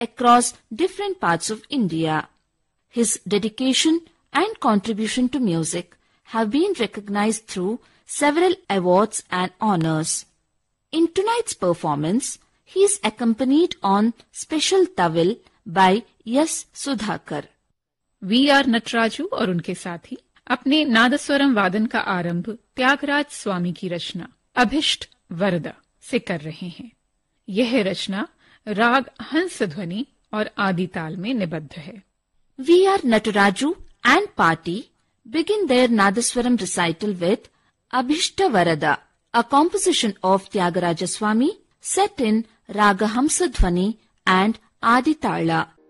across different parts of India. His dedication and contribution to music have been recognized through several awards and honors. In tonight's performance, he is accompanied on special tawil by Yas Sudhakar. We are नटराजू और उनके साथी अपने नादस्वरम वादन का आरंभ त्यागराज स्वामी की रचना अभिष्ट वरदा से कर रहे हैं। यह रचना राग हंस ध्वनि और आदि ताल में निबद्ध है। We are Nataraju and party begin their Nadaswaram recital with Abhishta Varada, a composition of Tyagaraja Swami set in Raga Hamsadhwani and Adi Tala.